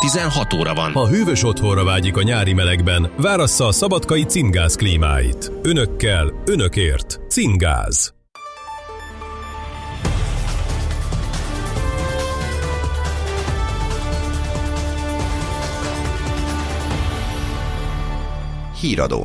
16 óra van. Ha hűvös otthonra vágyik a nyári melegben, várassza a szabadkai Cingáz klímáit. Önökkel, önökért. Cingáz. Híradó.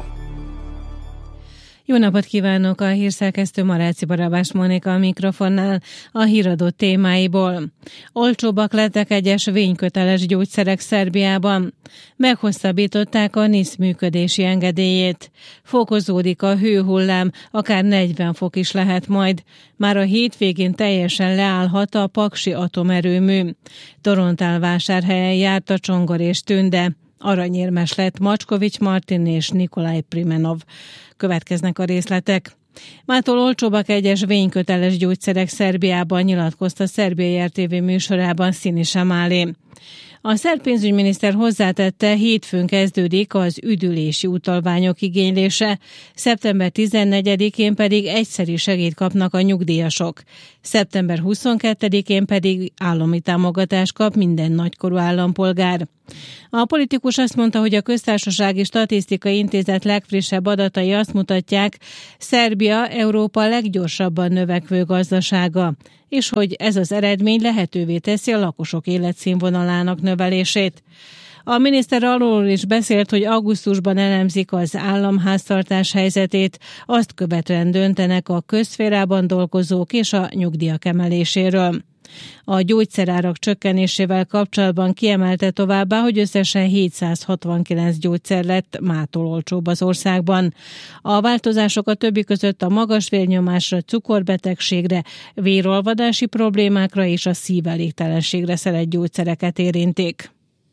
Jó napot kívánok, a hírszerkesztő Maráci Barabás Mónika a mikrofonnál. A híradó témáiból. Olcsóbbak lettek egyes vényköteles gyógyszerek Szerbiában. Meghosszabbították a NIS működési engedélyét. Fokozódik a hőhullám, akár 40 fok is lehet majd. Már a hétvégén teljesen leállhat a Paksi atomerőmű. Torontálvásárhelyen járt a Csongor és Tünde. Aranyérmes lett Macskovics Martin és Nikolaj Primenov. Következnek a részletek. Mától olcsóbbak egyes vényköteles gyógyszerek Szerbiában, nyilatkozta Szerbiai RTV műsorában Sinisa Mali. A szerb pénzügyminiszter hozzátette, hétfőn kezdődik az üdülési utalványok igénylése, szeptember 14-én pedig egyszeri segélyt kapnak a nyugdíjasok. Szeptember 22-én pedig állami támogatást kap minden nagykorú állampolgár. A politikus azt mondta, hogy a Köztársasági Statisztikai Intézet legfrissebb adatai azt mutatják, Szerbia Európa leggyorsabban növekvő gazdasága, és hogy ez az eredmény lehetővé teszi a lakosok életszínvonalának növelését. A miniszter arról is beszélt, hogy augusztusban elemzik az államháztartás helyzetét, azt követően döntenek a közszférában dolgozók és a nyugdíjak emeléséről. A gyógyszerárak csökkenésével kapcsolatban kiemelte továbbá, hogy összesen 769 gyógyszer lett mától olcsóbb az országban. A változások a többi között a magas vérnyomásra, cukorbetegségre, vérolvadási problémákra és a szívelégtelenségre szeret gyógyszereket érintik.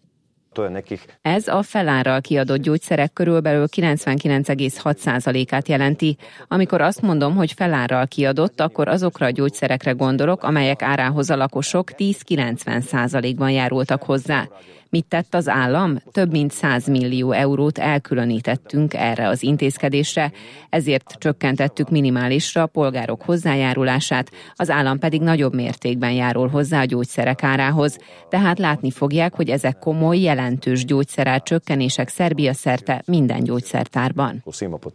Ez a felárral kiadott gyógyszerek körülbelül 99,6%-át jelenti. Amikor azt mondom, hogy felárral kiadott, akkor azokra a gyógyszerekre gondolok, amelyek árához a lakosok 10-90%-ban járultak hozzá. Mit tett az állam? Több mint 100 millió eurót elkülönítettünk erre az intézkedésre, ezért csökkentettük minimálisra a polgárok hozzájárulását, az állam pedig nagyobb mértékben járul hozzá a gyógyszerek árához. Tehát látni fogják, hogy ezek komoly, jelentős gyógyszerár csökkenések Szerbia szerte minden gyógyszertárban.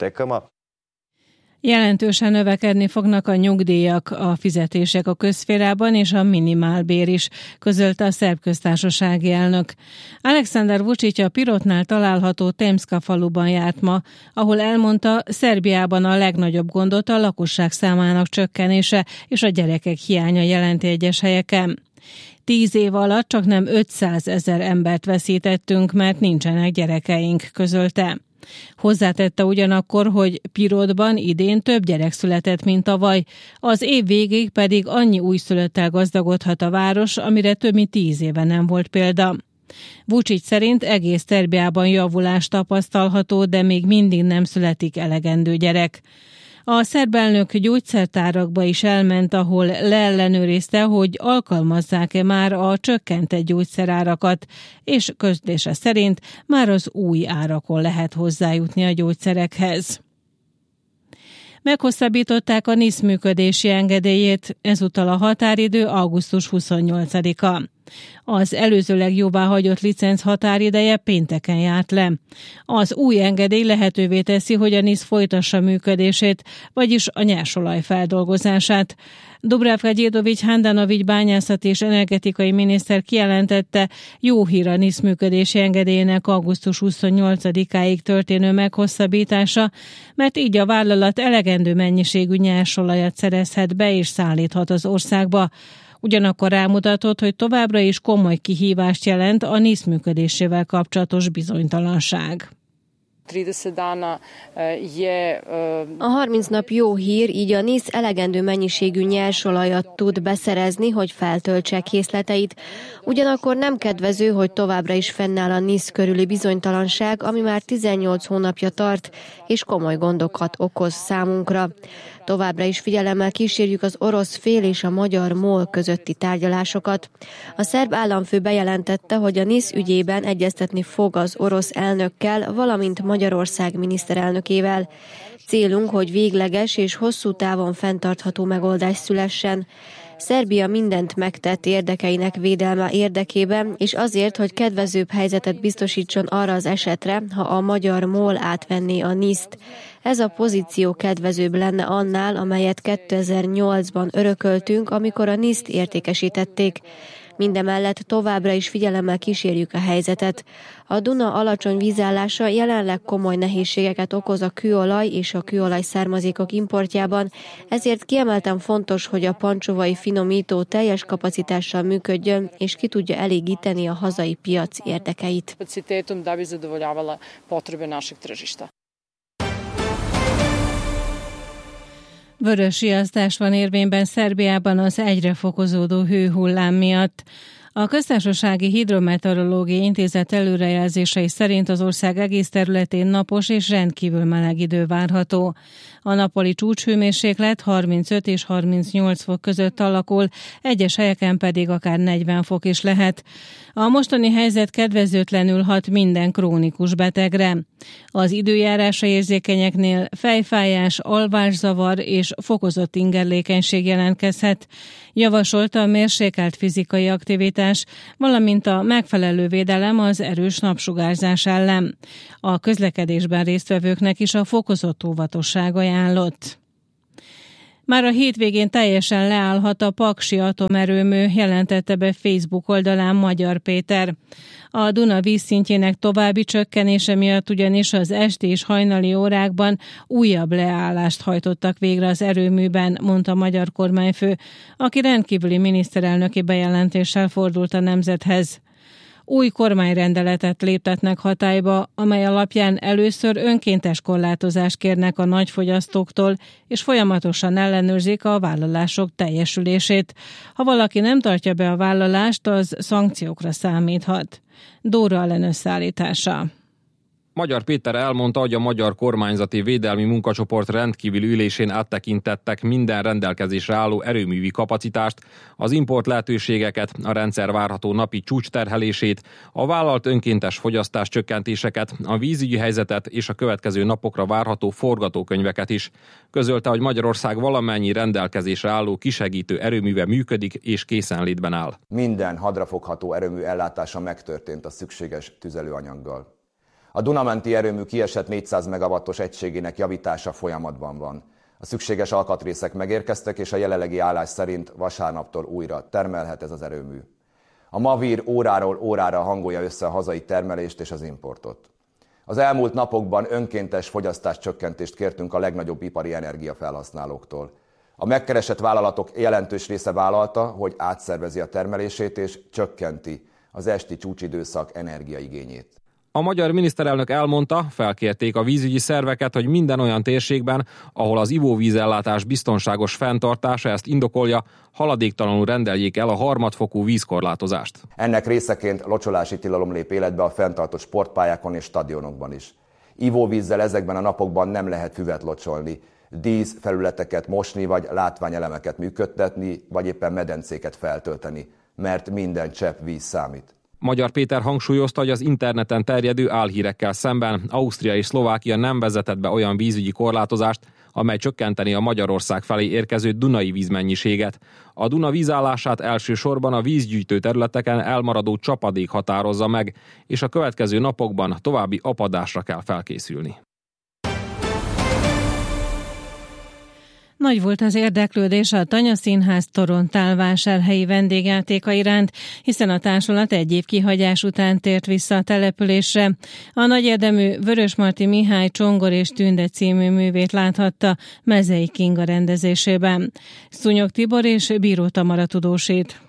Jelentősen növekedni fognak a nyugdíjak, a fizetések a közszférában és a minimálbér is, közölte a szerb köztársasági elnök. Aleksandar Vučić a Pirotnál található Temska faluban járt ma, ahol elmondta, Szerbiában a legnagyobb gondot a lakosság számának csökkenése és a gyerekek hiánya jelenti egyes helyeken. 10 év alatt csaknem 500 000 embert veszítettünk, mert nincsenek gyerekeink, közölte. Hozzátette ugyanakkor, hogy Pirotban idén több gyerek született, mint tavaly, az év végéig pedig annyi újszülöttel gazdagodhat a város, amire több mint 10 éve nem volt példa. Vučić szerint egész Szerbiában javulás tapasztalható, de még mindig nem születik elegendő gyerek. A szerb elnök gyógyszertárakba is elment, ahol leellenőrizte, hogy alkalmazzák-e már a csökkentett gyógyszerárakat, és közlése szerint már az új árakon lehet hozzájutni a gyógyszerekhez. Meghosszabbították a NIS működési engedélyét, ezúttal a határidő augusztus 28-a. Az előzőleg jóváhagyott licenc határideje pénteken járt le. Az új engedély lehetővé teszi, hogy a NIS folytassa működését, vagyis a nyersolaj feldolgozását. Dubravka Gyédovics Handanovics bányászati és energetikai miniszter kijelentette, jó hír a NIS működési engedélyének augusztus 28-áig történő meghosszabbítása, mert így a vállalat elegendő mennyiségű nyersolajat szerezhet be és szállíthat az országba. Ugyanakkor rámutatott, hogy továbbra is komoly kihívást jelent a NIS működésével kapcsolatos bizonytalanság. A 30 nap jó hír, így a NIS elegendő mennyiségű nyersolajat tud beszerezni, hogy feltöltse készleteit. Ugyanakkor nem kedvező, hogy továbbra is fennáll a NIS körüli bizonytalanság, ami már 18 hónapja tart, és komoly gondokat okoz számunkra. Továbbra is figyelemmel kísérjük az orosz fél és a magyar MOL közötti tárgyalásokat. A szerb államfő bejelentette, hogy a NIS ügyében egyeztetni fog az orosz elnökkel, valamint Magyarország miniszterelnökével. Célunk, hogy végleges és hosszú távon fenntartható megoldás szülessen. Szerbia mindent megtett érdekeinek védelme érdekében, és azért, hogy kedvezőbb helyzetet biztosítson arra az esetre, ha a magyar MOL átvenné a NIS-t. Ez a pozíció kedvezőbb lenne annál, amelyet 2008-ban örököltünk, amikor a NIS-t értékesítették. Mindemellett továbbra is figyelemmel kísérjük a helyzetet. A Duna alacsony vízállása jelenleg komoly nehézségeket okoz a kőolaj és a kőolaj származékok importjában, ezért kiemelten fontos, hogy a pancsovai finomító teljes kapacitással működjön, és ki tudja elégíteni a hazai piac érdekeit. Vörös riasztás van érvényben Szerbiában az egyre fokozódó hőhullám miatt. A Köztársasági Hidrometeorológiai Intézet előrejelzései szerint az ország egész területén napos és rendkívül meleg idő várható. A nappali csúcshőmérséklet 35 és 38 fok között alakul, egyes helyeken pedig akár 40 fok is lehet. A mostani helyzet kedvezőtlenül hat minden krónikus betegre. Az időjárásra érzékenyeknél fejfájás, alvászavar és fokozott ingerlékenység jelentkezhet. Javasolta a mérsékelt fizikai aktivitás, valamint a megfelelő védelem az erős napsugárzás ellen. A közlekedésben résztvevőknek is a fokozott óvatosság ajánlott. Már a hétvégén teljesen leállhat a Paksi atomerőmű, jelentette be Facebook oldalán Magyar Péter. A Duna vízszintjének további csökkenése miatt ugyanis az esti és hajnali órákban újabb leállást hajtottak végre az erőműben, mondta a magyar kormányfő, aki rendkívüli miniszterelnöki bejelentéssel fordult a nemzethez. Új kormányrendeletet léptetnek hatályba, amely alapján először önkéntes korlátozást kérnek a nagyfogyasztóktól, és folyamatosan ellenőrzik a vállalások teljesülését. Ha valaki nem tartja be a vállalást, az szankciókra számíthat. Dóra Allen összeállítása. Magyar Péter elmondta, hogy a Magyar Kormányzati Védelmi Munkacsoport rendkívüli ülésén áttekintettek minden rendelkezésre álló erőművi kapacitást, az import lehetőségeket, a rendszer várható napi csúcsterhelését, a vállalt önkéntes fogyasztás csökkentéseket, a vízügyi helyzetet és a következő napokra várható forgatókönyveket is. Közölte, hogy Magyarország valamennyi rendelkezésre álló kisegítő erőműve működik és készenlétben áll. Minden hadrafogható erőmű ellátása megtörtént a szükséges tüzelőanyaggal. A Dunamenti erőmű kiesett 400 megawattos egységének javítása folyamatban van. A szükséges alkatrészek megérkeztek, és a jelenlegi állás szerint vasárnaptól újra termelhet ez az erőmű. A Mavir óráról órára hangolja össze a hazai termelést és az importot. Az elmúlt napokban önkéntes fogyasztáscsökkentést kértünk a legnagyobb ipari energiafelhasználóktól. A megkeresett vállalatok jelentős része vállalta, hogy átszervezi a termelését és csökkenti az esti csúcsidőszak energiaigényét. A magyar miniszterelnök elmondta, felkérték a vízügyi szerveket, hogy minden olyan térségben, ahol az ivóvízellátás biztonságos fenntartása ezt indokolja, haladéktalanul rendeljék el a harmadfokú vízkorlátozást. Ennek részeként locsolási tilalom lép életbe a fenntartott sportpályákon és stadionokban is. Ivóvízzel ezekben a napokban nem lehet füvet locsolni, díszfelületeket mosni, vagy látványelemeket működtetni, vagy éppen medencéket feltölteni, mert minden csepp víz számít. Magyar Péter hangsúlyozta, hogy az interneten terjedő álhírekkel szemben Ausztria és Szlovákia nem vezetett be olyan vízügyi korlátozást, amely csökkenteni a Magyarország felé érkező dunai vízmennyiséget. A Duna vízállását elsősorban a vízgyűjtő területeken elmaradó csapadék határozza meg, és a következő napokban további apadásra kell felkészülni. Nagy volt az érdeklődés a Tanya Színház Torontál-vásárhelyi vendégjátéka iránt, hiszen a társulat egy év kihagyás után tért vissza a településre. A nagy érdemű Vörösmarty Mihály Csongor és Tünde című művét láthatta Mezei Kinga rendezésében. Szúnyog Tibor és Bíró Tamara tudósít.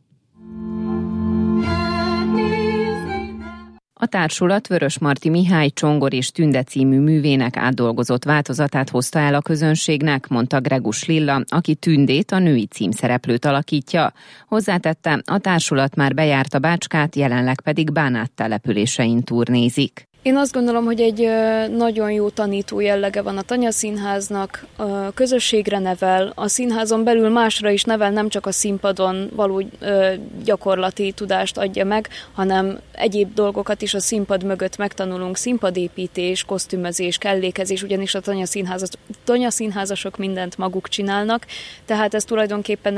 A társulat Vörösmarty Mihály Csongor és Tünde című művének átdolgozott változatát hozta el a közönségnek, mondta Gregus Lilla, aki Tündét, a női címszereplőt alakítja. Hozzátette, a társulat már bejárta Bácskát, jelenleg pedig Bánát településein turnézik. Én azt gondolom, hogy egy nagyon jó tanító jellege van a Tanyaszínháznak, közösségre nevel, a színházon belül másra is nevel, nem csak a színpadon való gyakorlati tudást adja meg, hanem egyéb dolgokat is a színpad mögött megtanulunk, színpadépítés, kosztümözés, kellékezés, ugyanis a tanyaszínházasok mindent maguk csinálnak, tehát ez tulajdonképpen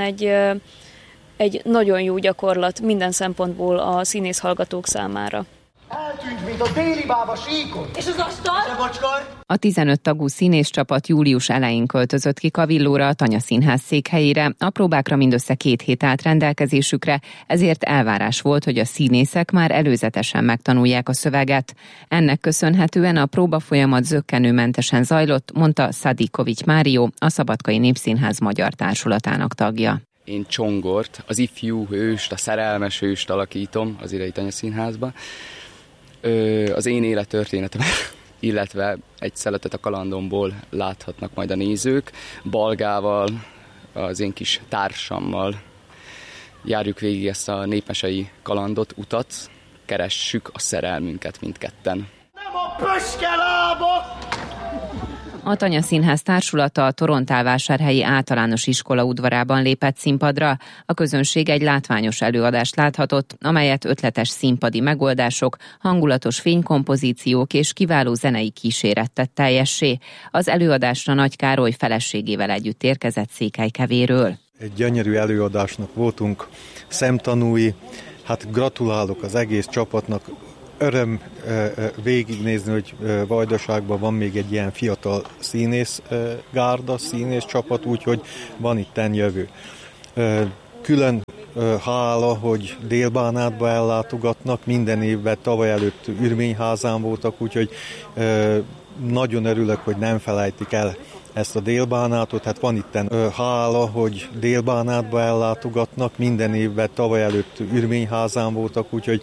egy nagyon jó gyakorlat minden szempontból a színész hallgatók számára. Eltűnt, mint a déli bába síkon. És az asztal? A 15 tagú színészcsapat július elején költözött ki Kavillóra, a Tanyaszínház székhelyére. A próbákra mindössze 2 hét állt rendelkezésükre, ezért elvárás volt, hogy a színészek már előzetesen megtanulják a szöveget. Ennek köszönhetően a próbafolyamat zökkenőmentesen zajlott, mondta Szadikovics Mário, a Szabadkai Népszínház magyar társulatának tagja. Én Csongort, az ifjú hőst, a szerelmes hőst alakítom az idei Tanyaszínházban. Az én élettörténetem, illetve egy szeletet a kalandomból láthatnak majd a nézők. Balgával, az én kis társammal járjuk végig ezt a népmesei kalandot, utat, keressük a szerelmünket mindketten. Nem a pöskelába! A Tanyaszínház társulata a Torontálvásárhelyi általános iskola udvarában lépett színpadra. A közönség egy látványos előadást láthatott, amelyet ötletes színpadi megoldások, hangulatos fénykompozíciók és kiváló zenei kíséret tett teljessé. Az előadásra Nagy Károly feleségével együtt érkezett Székelykevéről. Egy gyönyörű előadásnak voltunk szemtanúi, hát gratulálok az egész csapatnak. Öröm végignézni, hogy Vajdaságban van még egy ilyen fiatal színész gárda, színész csapat, úgyhogy van itten jövő. Külön hála, hogy Délbánátba ellátogatnak, minden évben tavaly előtt Ürményházán voltak, úgyhogy nagyon örülök, hogy nem felejtik el ezt a Délbánátot. Hát van itten hála, hogy Délbánátba ellátogatnak, minden évben tavaly előtt Ürményházán voltak, úgyhogy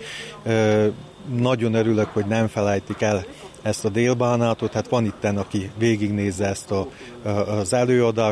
nagyon örülök, hogy nem felejtik el ezt a Délbánátot. Hát van itten, aki végignézze ezt az előadást.